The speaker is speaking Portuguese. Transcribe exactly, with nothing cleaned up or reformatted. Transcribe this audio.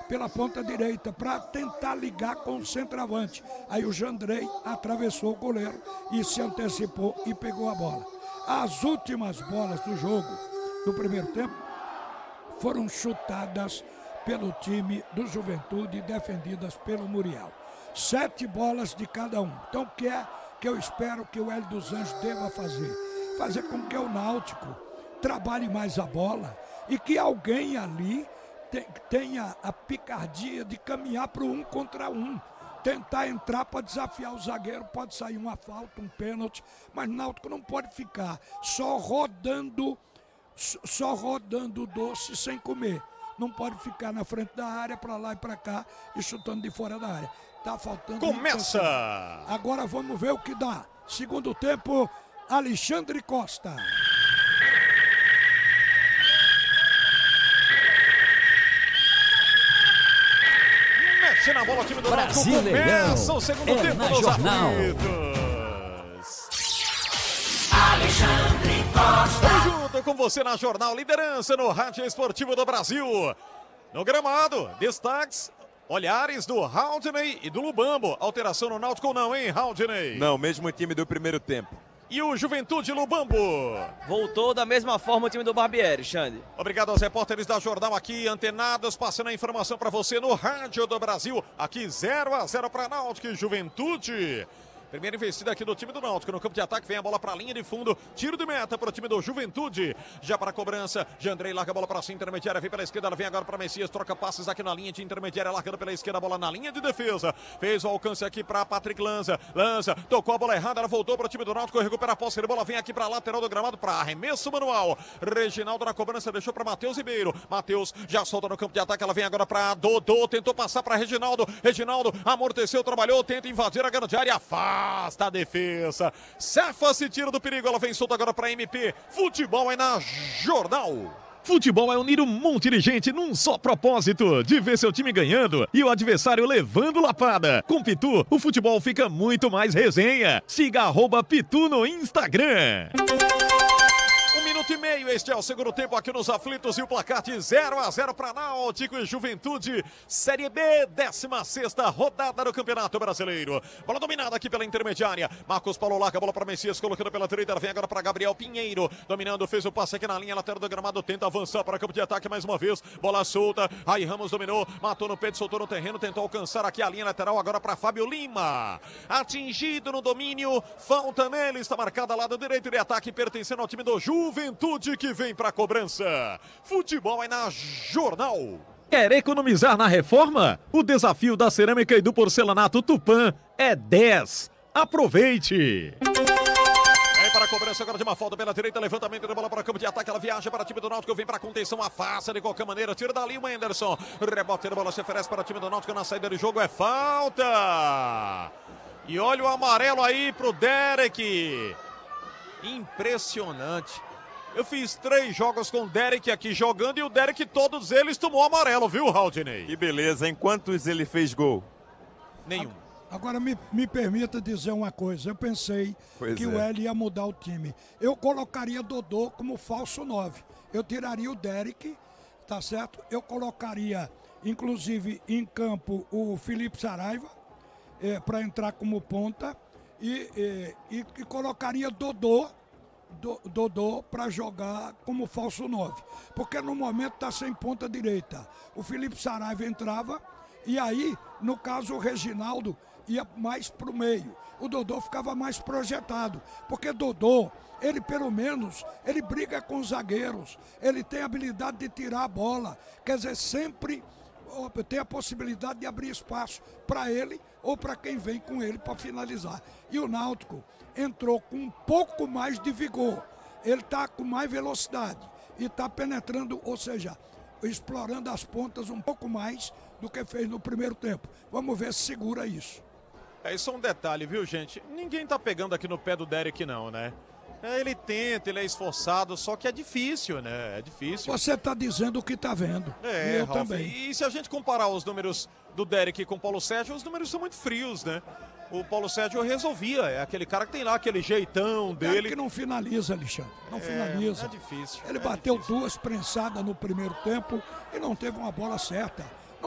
pela ponta direita para tentar ligar com o centroavante. Aí o Jandrei atravessou o goleiro e se antecipou e pegou a bola. As últimas bolas do jogo, do primeiro tempo, foram chutadas pelo time do Juventude e defendidas pelo Muriel. Sete bolas de cada um. Então o que é que eu espero que o Hélio dos Anjos deva fazer? Fazer com que o Náutico trabalhe mais a bola e que alguém ali tenha a picardia de caminhar para o um contra um. Tentar entrar para desafiar o zagueiro, pode sair uma falta, um pênalti, mas o Náutico não pode ficar só rodando, só rodando o doce sem comer. Não pode ficar na frente da área, para lá e para cá, e chutando de fora da área. Tá faltando... Começa! Agora vamos ver o que dá. Segundo tempo, Alexandre Costa. Mexe na bola, time do Náutico. Começa o segundo é tempo na dos Jornal. aflitos. Alexandre Costa. Junto com você na Jornal, liderança no rádio esportivo do Brasil. No gramado, destaques, olhares do Haldney e do Lubambo. Alteração no Náutico ou não, hein, Haldney? Não, mesmo time do primeiro tempo. E o Juventude Lubambo. Voltou da mesma forma o time do Barbieri, Xande. Obrigado aos repórteres da Jornal aqui, antenados, passando a informação para você no Rádio do Brasil. Aqui zero a zero para Náutico e Juventude. Primeira investida aqui do time do Náutico. No campo de ataque vem a bola para a linha de fundo. Tiro de meta para o time do Juventude. Já para a cobrança. Jandrei larga a bola para a intermediária. Vem pela esquerda. Ela vem agora para Messias. Troca passes aqui na linha de intermediária. Largando pela esquerda. A bola na linha de defesa. Fez o alcance aqui para Patrick Lanza. Lanza tocou a bola errada. Ela voltou para o time do Náutico. Recupera a posse de bola. Vem aqui para a lateral do gramado para arremesso manual. Reginaldo na cobrança. Deixou para Matheus Ribeiro. Matheus já solta no campo de ataque. Ela vem agora para Dodô. Tentou passar para Reginaldo. Reginaldo amorteceu, trabalhou. Tenta invadir a grande área. Afasta a defesa. Cefa-se, tira do perigo, ela vem solta agora para M P. Futebol é na Jornal. Futebol é unir um monte de gente num só propósito, de ver seu time ganhando e o adversário levando lapada. Com Pitu, o futebol fica muito mais resenha. Siga arroba Pitu no Instagram. Um minuto e meio, este é o segundo tempo aqui nos aflitos e o placar de zero a zero para Náutico e Juventude. Série B, décima sexta rodada do Campeonato Brasileiro. Bola dominada aqui pela intermediária. Marcos Paulo larga a bola para Messias, colocando pela direita. Ela vem agora para Gabriel Pinheiro. Dominando, fez o passe aqui na linha lateral do gramado. Tenta avançar para o campo de ataque mais uma vez. Bola solta. Aí Ramos dominou, matou no peito, soltou no terreno. Tentou alcançar aqui a linha lateral agora para Fábio Lima. Atingido no domínio. Falta nele. Está marcada lado direito de ataque, pertencendo ao time do Juventude, que vem para a cobrança. Futebol é na Jornal. Quer economizar na reforma? O desafio da cerâmica e do porcelanato Tupã é dez. Aproveite! Vem para a cobrança agora de uma falta pela direita, levantamento da bola para o campo de ataque, ela viaja para o time do Náutico, vem para a contenção, afasta de qualquer maneira, tira dali o Anderson, rebote da bola se oferece para o time do Náutico na saída de jogo, é falta! E olha o amarelo aí pro Derek, impressionante. Eu fiz três jogos com o Derek aqui jogando e o Derek, todos eles, tomou amarelo, viu, Haldney? Que beleza, em quantos ele fez gol? Nenhum. Agora me, me permita dizer uma coisa, eu pensei Pois que é. o Hélio ia mudar o time. Eu colocaria Dodô como falso nove. Eu tiraria o Derek, tá certo? Eu colocaria, inclusive, em campo o Felipe Saraiva, é, para entrar como ponta, e, e, e, e colocaria Dodô, Do, Dodô para jogar como falso nove, porque no momento está sem ponta direita. O Felipe Saraiva entrava e aí, no caso, o Reginaldo ia mais para o meio. O Dodô ficava mais projetado, porque Dodô, ele pelo menos, ele briga com os zagueiros, ele tem a habilidade de tirar a bola, quer dizer, sempre tem a possibilidade de abrir espaço para ele ou para quem vem com ele para finalizar. E o Náutico entrou com um pouco mais de vigor, ele está com mais velocidade e está penetrando, ou seja, explorando as pontas um pouco mais do que fez no primeiro tempo. Vamos ver se segura isso. É, isso é um detalhe, viu, gente? Ninguém tá pegando aqui no pé do Derek, não, né? É, ele tenta, ele é esforçado, só que é difícil, né? É difícil. Você está dizendo o que está vendo. É, e eu Ralf, também. E se a gente comparar os números do Derek com o Paulo Sérgio, os números são muito frios, né? O Paulo Sérgio resolvia, é aquele cara que tem lá aquele jeitão dele. Ele que não finaliza, Alexandre. Não é, finaliza. É difícil. Ele é bateu difícil. duas prensadas no primeiro tempo e não teve uma bola certa.